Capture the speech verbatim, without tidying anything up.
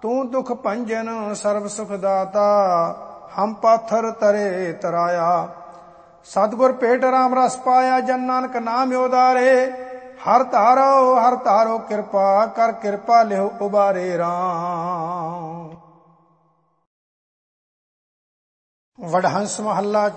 ਤੂੰ ਦੁਖ ਭੰਜਨ ਸਰਬ ਸੁਖ ਦਾਤਾ, ਹਮ ਪਾਥਰ ਤਰੇ ਤਰਾਇਆ। ਸਤਿਗੁਰ ਭੇਟ ਰਾਮ ਰਸ ਪਾਇਆ, ਜਨ ਨਾਨਕ ਨਾਮ ਉਦਾਰੇ। ਹਰ ਧਾਰੋ ਹਰ ਧਾਰੋ ਕਿਰਪਾ, ਕਰ ਕਿਰਪਾ ਲਿਹੁ ਉਬਾਰੇ ਰਾਮ। ਵਡਹੰਸ ਮਹੱਲਾ